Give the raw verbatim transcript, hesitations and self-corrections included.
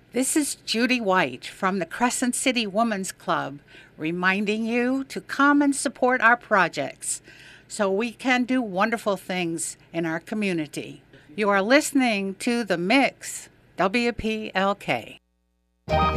This is Judy White from the Crescent City Women's Club, reminding you to come and support our projects so we can do wonderful things in our community. You are listening to The Mix, W P L K.